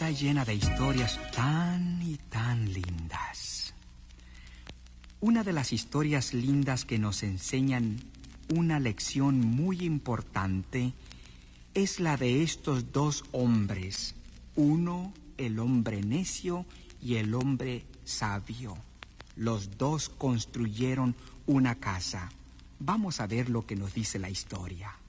está llena de historias tan y tan lindas. Una de las historias lindas que nos enseñan una lección muy importante es la de estos dos hombres. Uno, el hombre necio, y el hombre sabio. Los dos construyeron una casa. Vamos a ver lo que nos dice la historia.